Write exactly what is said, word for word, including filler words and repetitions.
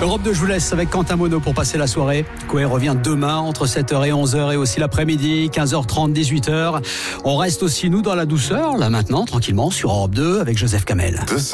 Europe deux, je vous laisse avec Quentin Monod pour passer la soirée. Coé revient demain entre sept heures et onze heures et aussi l'après-midi, quinze heures trente, dix-huit heures. On reste aussi, nous, dans la douceur, là maintenant, tranquillement, sur Europe deux avec Joseph Kamel.